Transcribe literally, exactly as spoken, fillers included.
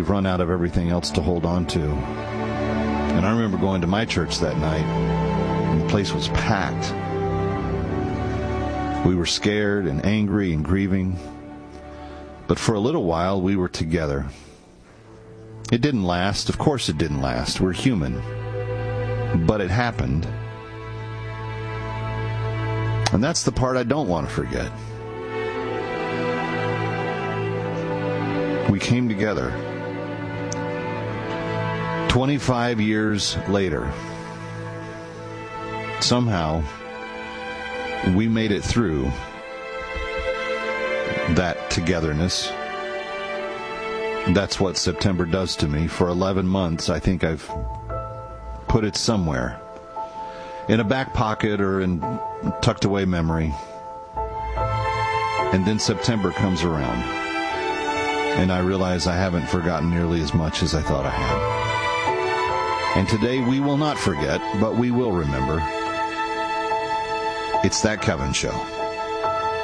you've run out of everything else to hold on to. And I remember going to my church that night, and the place was packed. We were scared and angry and grieving. But for a little while, we were together. It didn't last. Of course it didn't last. We're human. But it happened. And that's the part I don't want to forget. We came together. twenty-five years later, somehow, we made it through that togetherness. That's what September does to me. For eleven months, I think I've put it somewhere. In a back pocket or in tucked away memory. And then September comes around. And I realize I haven't forgotten nearly as much as I thought I had. And today we will not forget, but we will remember. It's That Kevin Show.